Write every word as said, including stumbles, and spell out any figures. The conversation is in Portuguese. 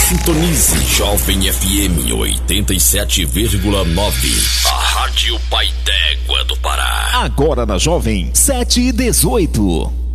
Sintonize Jovem F M oitenta e sete vírgula nove, a Rádio Pai d'Égua do Pará. Agora na Jovem, sete e dezoito.